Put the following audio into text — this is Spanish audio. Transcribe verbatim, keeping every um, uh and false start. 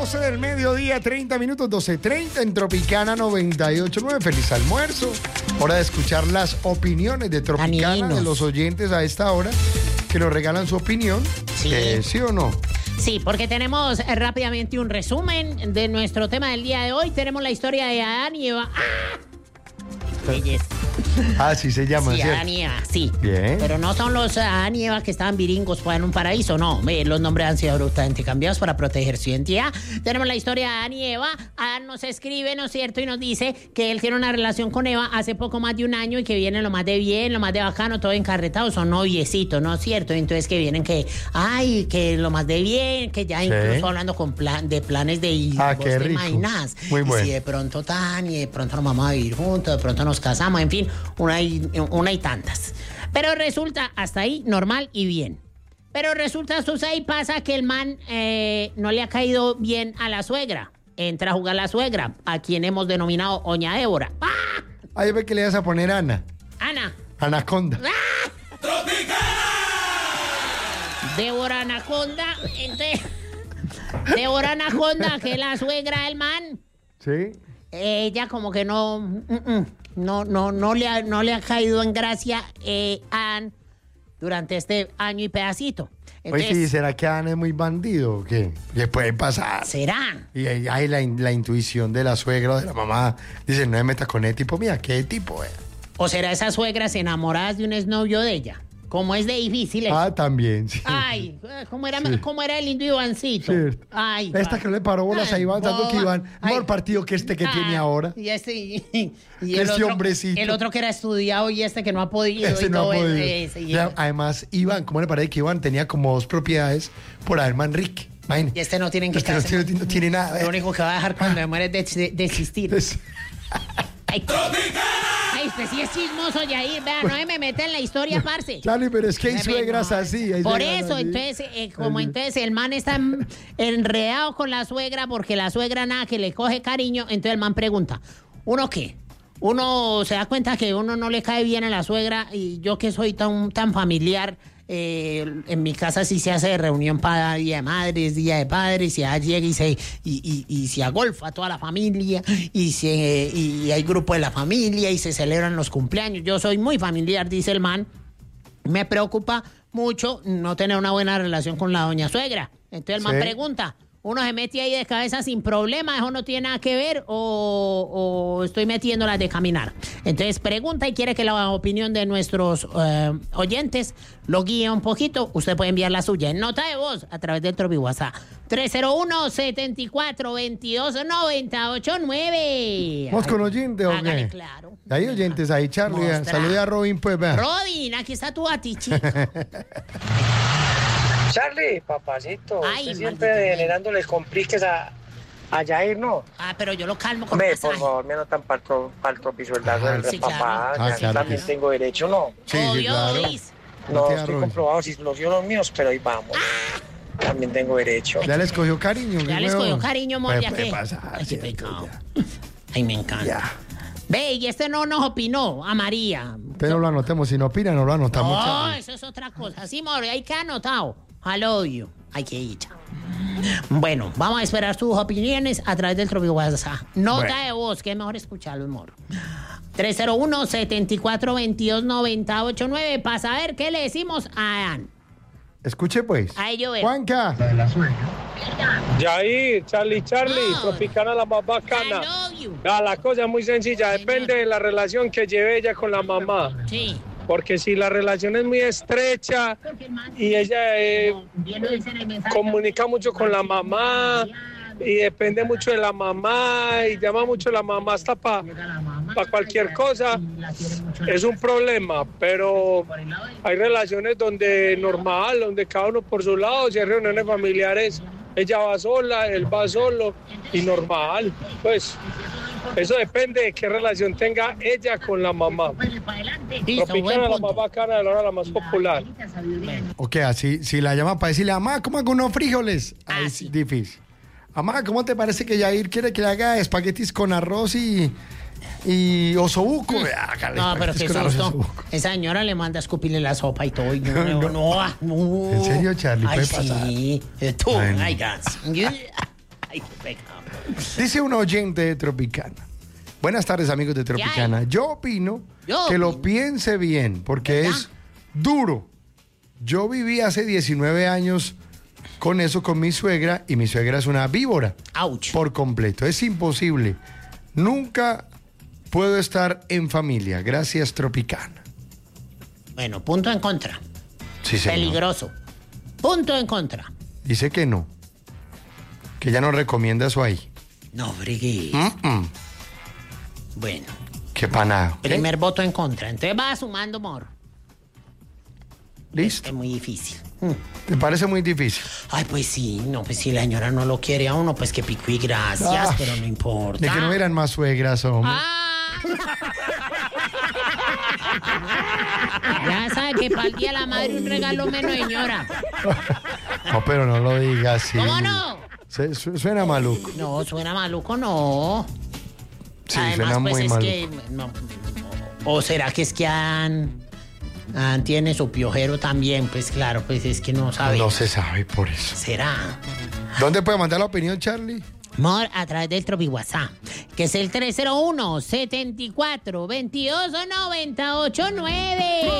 doce del mediodía, treinta minutos, doce treinta en Tropicana noventa y ocho punto nueve. Feliz almuerzo. Hora de escuchar las opiniones de Tropicana, Aninos. de los oyentes a esta hora, que nos regalan su opinión. Sí. Eh, ¿Sí o no? Sí, porque tenemos eh, rápidamente un resumen de nuestro tema del día de hoy. Tenemos la historia de Adán y Eva. ¡Ah! Belleza. Ah, sí se llama, Sí, ¿cierto? Adán y Eva, sí. Bien. Pero no son los Adán y Eva que estaban viringos pues, en un paraíso, no. Eh, Los nombres han sido abruptamente cambiados para proteger su identidad. Tenemos la historia de Adán y Eva. Adán nos escribe, ¿no es cierto? Y nos dice que él tiene una relación con Eva hace poco más de un año y que vienen lo más de bien, lo más de bacano, todo encarretado. Son noviecitos, ¿no es cierto? Entonces que vienen que, ay, que lo más de bien, que ya Sí. incluso hablando con plan, de planes de hijos. Ah, qué ¿te rico. imaginas? Muy Y bueno. si de pronto tan, y de pronto nos vamos a vivir juntos, de pronto nos casamos, en fin, una y, una y tantas. Pero resulta, hasta ahí, normal y bien. Pero resulta, sucede y pasa que el man eh, no le ha caído bien a la suegra. Entra a jugar la suegra, a quien hemos denominado Oña Débora. ¡Ah! Ahí ve que le vas a poner Ana. Ana. Anaconda. Débora Anaconda. Entonces, Débora Anaconda, que es la suegra del man. ¿Sí? Ella como que no, mm, mm, no, no, no le ha, no le ha caído en gracia eh, a Ann durante este año y pedacito. Oye, sí, ¿será que Ana es muy bandido o qué? ¿Qué puede pasar? ¿será? Y ahí hay la, la intuición de la suegra o de la mamá. Dice, no me metas con ese tipo. Mira, ¿qué tipo es? ¿O será esas suegras enamoradas de un exnovio de ella? Como es de difícil eso. Ah, también, sí. Ay, ¿cómo era, Sí. cómo era el lindo Ivancito? Cierto. Ay, Esta que no le paró bolas a Ay, Iván, tanto que boba. Iván, Ay. mejor partido que este que Ah, tiene ahora. Y este, y, y Ese el, otro, hombrecito. el otro que era estudiado y este que no ha podido. Ese y no ha todo podido. ese, y, Ya, además, Iván, ¿cómo le parece que Iván tenía como dos propiedades por haber Manrique? Imagínate. y este no tiene que Este no casar. tiene, no tiene nada. Lo único que va a dejar cuando me muere es de, de- desistir. Es- Ay, ay, usted sí es chismoso, Yair. Vea, no se me mete en la historia, parce. Charlie, pero es que hay Ay, suegras no. así. hay Por suegras eso, así. entonces, eh, como Ay, entonces el man está en- enredado con la suegra porque la suegra nada que le coge cariño, entonces el man pregunta, ¿uno qué? Uno se da cuenta que uno no le cae bien a la suegra y yo que soy tan, tan familiar, eh, en mi casa sí se hace reunión para Día de Madres, Día de Padres, y allá llega y se, y, y, y se agolfa toda la familia, y, se, y hay grupo de la familia, y se celebran los cumpleaños. Yo soy muy familiar, dice el man. Me preocupa mucho no tener una buena relación con la doña suegra. Entonces el man Sí. pregunta, ¿uno se mete ahí de cabeza sin problema? ¿Eso no tiene nada que ver? ¿O, o estoy metiéndolas de caminar? Entonces pregunta y quiere que la opinión de nuestros eh, oyentes lo guíe un poquito. Usted puede enviar la suya en nota de voz a través del Tropi WhatsApp. tres cero uno, setenta y cuatro, veintidós, noventa y ocho, nueve. ¿Vamos con oyentes o Hágale qué? claro. Hay oyentes ahí, Charlie. Mostra. Salude a Robin, pues, vea. Robin, aquí está tu batichi. Charlie, papacito, Ay, usted siempre maldito generándole compliques a, a Jair, ¿no? Ah, pero yo lo calmo con Hombre, masaje. por favor, me anotan para el tropisueldazo Ah, del sí, papá. claro. Ah, Así claro también que sí. tengo derecho, ¿no? Sí, sí, Obvio, claro. Luis. No Tía estoy Robin. comprobado si los dio los míos, pero ahí vamos. También tengo derecho. Ya le escogió cariño. Ya qué les cogió huevón. cariño, amor, Puede- ya puede que. pasar, Ay, qué cierto, pecado. ya. Ay, me encanta. Ya. Ve, y este no nos opinó, a María. Usted no lo anotemos. Si no opina, no lo anotamos. No, Charlie. eso es otra cosa. Sí, amor, hay que anotado. I love you. Ay, qué dicha. Bueno, vamos a esperar sus opiniones a través del Tropi WhatsApp. Nota Bueno. de voz, que es mejor escucharlo, amor. tres cero uno, setenta y cuatro, veintidós, noventa y ocho, nueve para saber qué le decimos a Ann. Escuche, pues. Ahí yo veo. Juanca. Jair, Charlie, Charlie, No. Tropicana la más I bacana. love you. Ah, la cosa es muy sencilla, Señor. depende de la relación que lleve ella con la mamá. Sí. Porque si la relación es muy estrecha y ella eh, comunica mucho con la mamá y depende mucho de la mamá y llama mucho a la mamá hasta para cualquier cosa, es un problema. Pero hay relaciones donde normal, donde cada uno por su lado, si hay reuniones familiares, ella va sola, él va solo y normal. Pues eso depende de qué relación tenga ella con la mamá. Listo, buen Tropicana la más punto. bacana, de la hora la más popular. Ok, así, si la llama para decirle, mamá, ¿cómo hago unos frijoles? Ah, Ahí sí. es difícil. Mamá, ¿cómo te parece que Yair quiere que le haga espaguetis con arroz y, y osobuco? Hágale No, pero espaguetis qué con arroz y susto. osobuco. Esa señora le manda a escupirle la sopa y todo. Y no, No, no, no, no. ¿En serio, Charlie? Ay, Puede pasar. sí. Eh, Tú, Ay, no. ay, gas. Ay, qué pecado. Dice un oyente de Tropicana. Buenas tardes, amigos de Tropicana. Yo opino Yo que opino. lo piense bien, porque ¿Verdad? es duro. Yo viví hace diecinueve años con eso con mi suegra y mi suegra es una víbora Ouch. por completo. Es imposible. Nunca puedo estar en familia. Gracias, Tropicana. Bueno, punto en contra. Sí, señor. Peligroso. Punto en contra. Dice que no. Que ella no recomienda eso ahí. No, bregues. Mm-mm. Bueno, Qué panado. ¿Eh? primer voto en contra. Entonces va sumando, amor. Listo. Es muy difícil. Mm. ¿Te parece muy difícil? Ay, pues sí, no, pues si la señora no lo quiere a uno, pues que pico y gracias, Ah, pero no importa. De que no eran más suegras, hombre. ¡Ah! Ya sabe que para el día de la madre un regalo menos, señora. No, pero no lo digas así. ¿Cómo no? Se- su- suena maluco. No, suena maluco, no. Sí, Además, suena pues muy es maluco. que. no, o será que es que han. han tiene su piojero también, pues claro, pues es que no sabe. No se sabe por eso. Será. ¿Dónde puede mandar la opinión, Charlie? Amor, a través del Tropi WhatsApp, que es el tres cero uno, setenta y cuatro, veintidós, noventa y ocho, nueve.